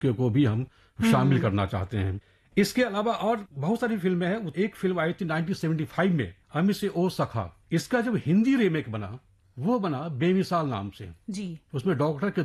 को भी हम शामिल करना चाहते हैं। इसके अलावा और बहुत सारी फिल्में हैं। एक फिल्म आई थी 1975 में, हम इसे ओ सखा। इसका जब हिंदी रीमेक बना, वो बना बेमिसाल नाम से। जी। उसमें डॉक्टर के